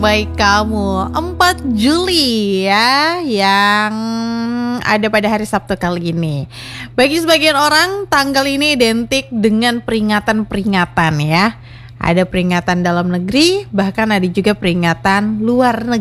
Baik kamu 4 Juli ya yang ada pada hari Sabtu kali ini. Bagi sebagian orang tanggal ini identik dengan peringatan-peringatan ya. Ada peringatan dalam negeri, bahkan ada juga peringatan luar negeri.